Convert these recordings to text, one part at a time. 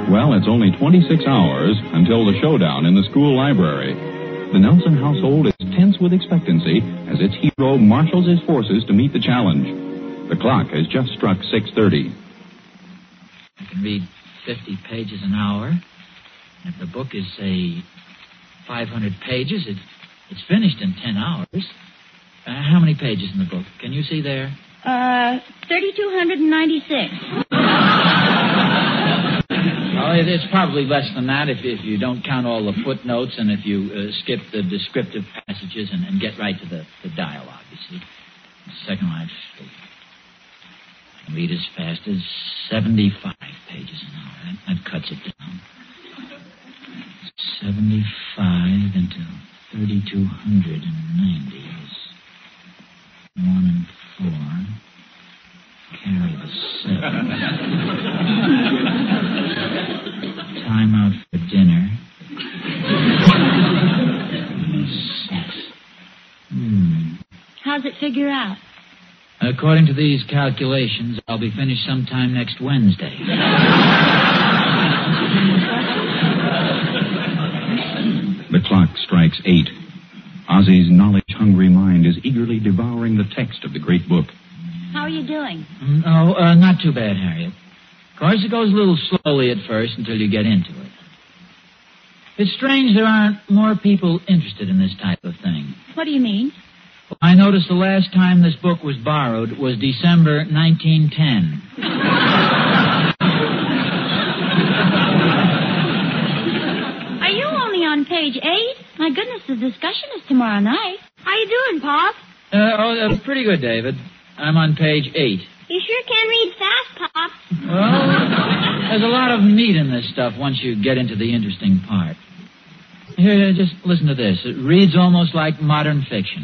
Well, it's only 26 hours until the showdown in the school library. The Nelson household is tense with expectancy as its hero marshals his forces to meet the challenge. The clock has just struck 6:30. I can read 50 pages an hour. If the book is, say, 500 pages, it's finished in 10 hours. How many pages in the book? Can you see there? 3,296. Oh, it's probably less than that if you don't count all the footnotes and if you skip the descriptive passages and get right to the dialogue, you see. The second line, I can read as fast as 75 pages an hour. That cuts it down. 75 into 3,290 is 1 and 4. Carry the 7. Time out for dinner. 6. How's it figure out? According to these calculations, I'll be finished sometime next Wednesday. The clock strikes 8. Ozzy's knowledge-hungry mind is eagerly devouring the text of the great book. How are you doing? Not too bad, Harriet. Of course, it goes a little slowly at first until you get into it. It's strange there aren't more people interested in this type of thing. What do you mean? Well, I noticed the last time this book was borrowed was December 1910. Are you only on page 8? My goodness, the discussion is tomorrow night. How you doing, Pop? Pretty good, David. I'm on page 8. You sure can read fast, Pop. Well, there's a lot of meat in this stuff once you get into the interesting part. Here, just listen to this. It reads almost like modern fiction.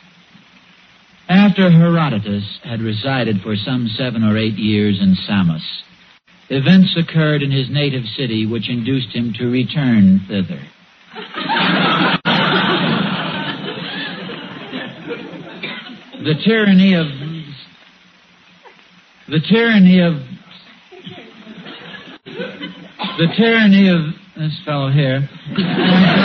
After Herodotus had resided for some 7 or 8 years in Samos, events occurred in his native city which induced him to return thither. The tyranny of this fellow here